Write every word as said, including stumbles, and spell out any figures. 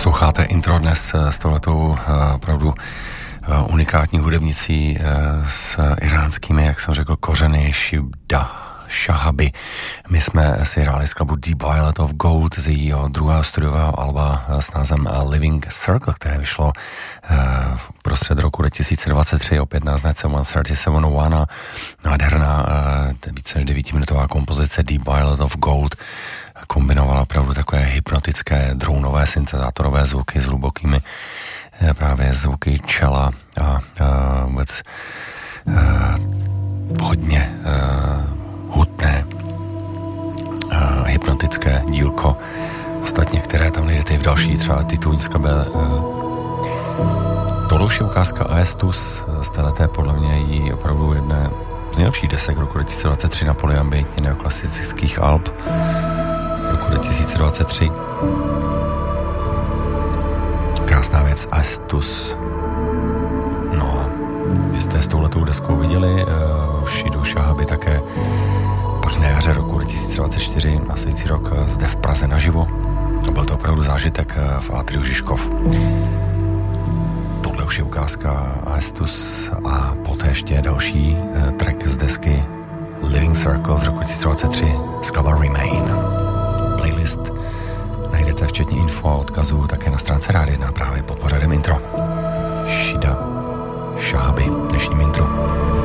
Posloucháte intro dnes s touhletou opravdu unikátní hudebnicí s iránskými, jak jsem řekl, kořeny Shibda Shahabi. My jsme si hráli z klubu Deep Violet of Gold z jejího druhého studiového alba s názvem Living Circle, které vyšlo v prostřed roku dva tisíce dvacet tři, opět na značce sto třicet sedm jedna, nádherná více než devítiminutová kompozice Deep Violet of Gold kombinovala opravdu takové hypnotické dronové syntezátorové zvuky s hlubokými právě zvuky čela a, a vůbec a, hodně a, hutné a, hypnotické dílko. Ostatně, které tam najdete i v další třeba titulní skladbě. Tohle už je ukázka Aestus z téhleté podle mě jí opravdu jedné z nejlepších desek roku dva tisíce dvacet tři na polyambientně neoklasických alb roku dva tisíce dvacet tři. Krásná věc, Aestus. No a jste s touhletou deskou viděli uh, Shidu Shahabi také pak na jaře roku dva tisíce dvacet čtyři, následující rok zde v Praze naživo. A byl to opravdu zážitek v Atriu Žižkov. Tohle už je ukázka Aestus a poté ještě další uh, track z desky Living Circle z roku dva tisíce dvacet tři, skladba Remain. Playlist najdete včetně info a odkazů také na stránce Rádia jedna právě pod pořadem intro. Shida Shahabi, dnešním intro.